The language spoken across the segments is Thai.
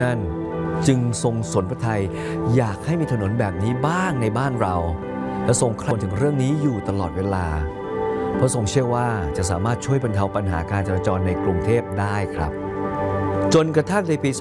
นั่นจึงทรงสนพระทัยอยากให้มีถนนแบบนี้บ้างในบ้านเราและทรงคร่ำถึงเรื่องนี้อยู่ตลอดเวลาเพราะทรงเชื่อว่าจะสามารถช่วยบรรเทาปัญหาการจราจรในกรุงเทพได้ครับจนกระทั่งในปี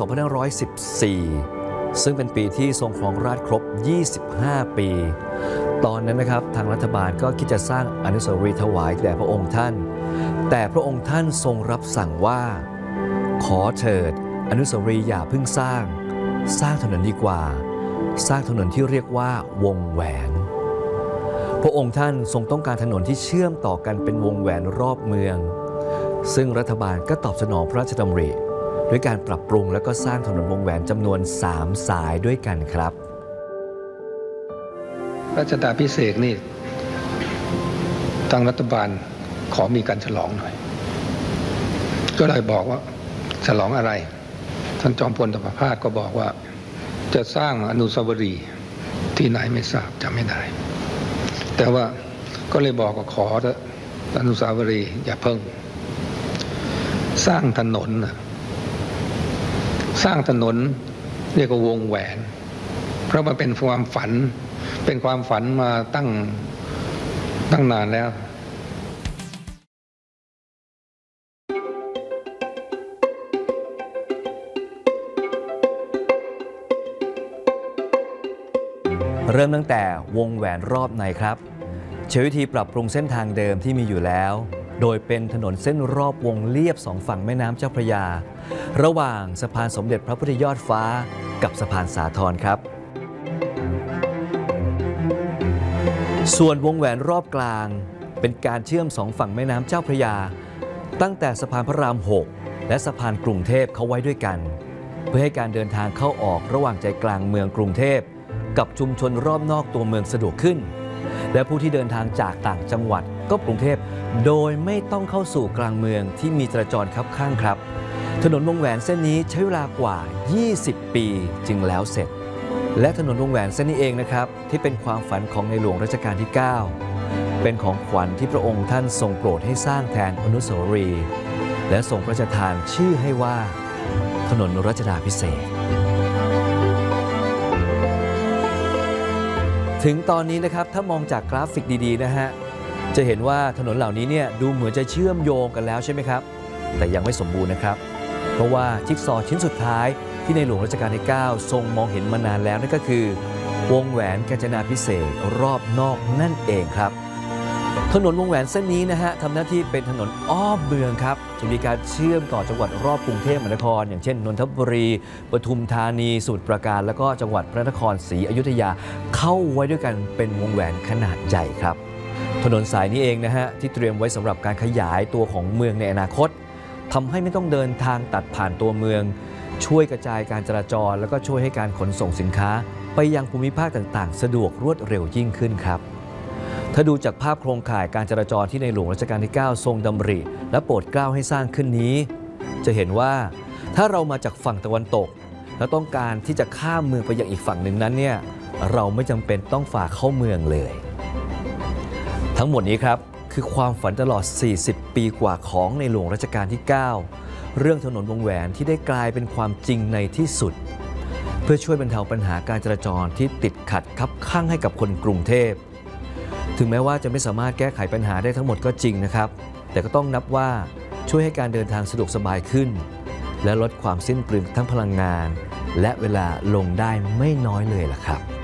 2514 ซึ่งเป็นปีที่ทรงครองราชย์ครบ 25 ปีตอนนั้นนะครับทางรัฐบาลก็คิดจะสร้างอนุสาวรีย์ถวายแด่พระองค์ท่านแต่พระองค์ท่านทรงรับสั่งว่าขอเถิดอนุสาวรีย์อย่าเพิ่งสร้างถนนดีกว่าสร้างถนนที่เรียกว่าวงแหวนพระองค์ท่านทรงต้องการถนนที่เชื่อมต่อกันเป็นวงแหวนรอบเมืองซึ่งรัฐบาลก็ตอบสนองพระราชดำริด้วยการปรับปรุงและก็สร้างถนนวงแหวนจำนวน3สายด้วยกันครับรัชดาภิเษกนี่ทางรัฐบาลขอมีการฉลองหน่อยก็เลยบอกว่าฉลองอะไรท่านจอมพลถพภาสก็บอกว่าจะสร้างอนุสาวรีย์ที่ไหนไม่ทราบจำไม่ได้แต่ว่าก็เลยบอกว่าขออนุสาวรีย์อย่าเพิ่งสร้างถนนเรียกว่าวงแหวนเพราะมันเป็นความฝันมาตั้งนานแล้วเริ่มตั้งแต่วงแหวนรอบในครับใช้วิธีปรับปรุงเส้นทางเดิมที่มีอยู่แล้วโดยเป็นถนนเส้นรอบวงเลียบ2ฝั่งแม่น้ำเจ้าพระยาระหว่างสะพานสมเด็จพระพุทธยอดฟ้ากับสะพานสาทรครับส่วนวงแหวนรอบกลางเป็นการเชื่อม2ฝั่งแม่น้ำเจ้าพระยาตั้งแต่สะพานพระราม6และสะพานกรุงเทพเข้าไว้ด้วยกันเพื่อให้การเดินทางเข้าออกระหว่างใจกลางเมืองกรุงเทพกับชุมชนรอบนอกตัวเมืองสะดวกขึ้นและผู้ที่เดินทางจากต่างจังหวัดก็กรุงเทพโดยไม่ต้องเข้าสู่กลางเมืองที่มีจราจรคับข้างครับถนนวงแหวนเส้นนี้ใช้เวลากว่า20 ปีจึงแล้วเสร็จและถนนวงแหวนเส้นนี้เองนะครับที่เป็นความฝันของในหลวงรัชกาลที่ 9เป็นของขวัญที่พระองค์ท่านทรงโปรดให้สร้างแทนอนุสาวรีย์และทรงพระราชทานชื่อให้ว่าถนนรัชดาภิเษกถึงตอนนี้นะครับถ้ามองจากกราฟิกดีๆนะฮะจะเห็นว่าถนนเหล่านี้เนี่ยดูเหมือนจะเชื่อมโยงกันแล้วใช่ไหมครับแต่ยังไม่สมบูรณ์นะครับเพราะว่าจิ๊กซอว์ชิ้นสุดท้ายที่ในหลวงรัชกาลที่ 9ทรงมองเห็นมานานแล้วนั่นก็คือวงแหวนกาญจนาภิเษกรอบนอกนั่นเองครับถนนวงแหวนเส้นนี้นะฮะทำหน้าที่เป็นถนนอ้อมเมืองครับจะมีการเชื่อมต่อจังหวัดรอบกรุงเทพมหานครอย่างเช่นนนทบุรีปทุมธานีสมุทรปราการแล้วก็จังหวัดพระนครศรีอยุธยาเข้าไว้ด้วยกันเป็นวงแหวนขนาดใหญ่ครับถนนสายนี้เองนะฮะที่เตรียมไว้สำหรับการขยายตัวของเมืองในอนาคตทำให้ไม่ต้องเดินทางตัดผ่านตัวเมืองช่วยกระจายการจราจรแล้วก็ช่วยให้การขนส่งสินค้าไปยังภูมิภาคต่างๆสะดวกรวดเร็วยิ่งขึ้นครับถ้าดูจากภาพโครงข่ายการจราจรที่ในหลวงรัชกาลที่ 9ทรงดำริและโปรดเกล้าให้สร้างขึ้นนี้จะเห็นว่าถ้าเรามาจากฝั่งตะวันตกแล้วต้องการที่จะข้ามเมืองไปยังอีกฝั่งหนึ่งนั้นเนี่ยเราไม่จำเป็นต้องฝ่าเข้าเมืองเลยทั้งหมดนี้ครับคือความฝันตลอด40 ปีกว่าของในหลวงรัชกาลที่ 9เรื่องถนนวงแหวนที่ได้กลายเป็นความจริงในที่สุดเพื่อช่วยบรรเทาปัญหาการจราจรที่ติดขัดคับข้างให้กับคนกรุงเทพถึงแม้ว่าจะไม่สามารถแก้ไขปัญหาได้ทั้งหมดก็จริงนะครับแต่ก็ต้องนับว่าช่วยให้การเดินทางสะดวกสบายขึ้นและลดความสิ้นเปลืองทั้งพลังงานและเวลาลงได้ไม่น้อยเลยล่ะครับ